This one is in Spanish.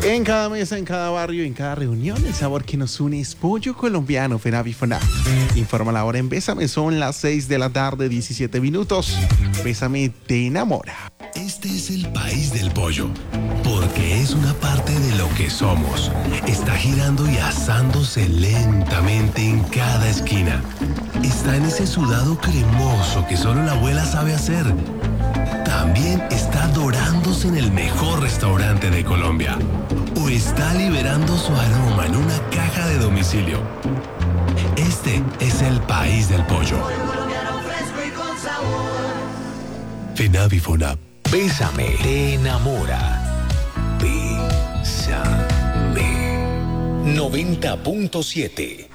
En cada mesa, en cada barrio, en cada reunión, el sabor que nos une es pollo colombiano. Fenavi Fonab. Informa la hora en Bésame, son las 6 de la tarde, 17 minutos. Bésame te enamora. Este es el país del pollo, porque es una parte de lo que somos. Está girando y asándose lentamente en cada esquina. Está en ese sudado cremoso que solo la abuela sabe hacer. También está dorándose en el mejor restaurante de Colombia. O está liberando su aroma en una caja de domicilio. Este es el país del pollo. Fenavi Fonab. Bésame te enamora. Bésame. 90.7